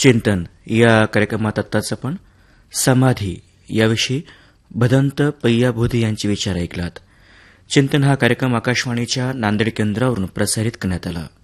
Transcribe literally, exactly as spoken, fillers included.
चिंतन या कार्यक्रमात आत्ताच आपण समाधी याविषयी भदंत पय्याभोधी यांचे विचार ऐकलात. चिंतन हा कार्यक्रम आकाशवाणीच्या नांदेड केंद्रावरून प्रसारित करण्यात आला.